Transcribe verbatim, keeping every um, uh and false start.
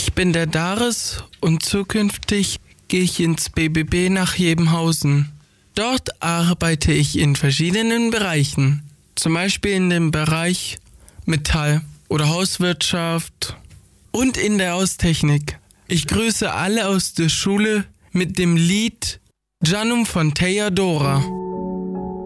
Ich bin der Daris und zukünftig gehe ich ins B B B nach Jebenhausen. Dort arbeite ich in verschiedenen Bereichen, zum Beispiel in dem Bereich Metall oder Hauswirtschaft und in der Haustechnik. Ich grüße alle aus der Schule mit dem Lied Janum von Theodora.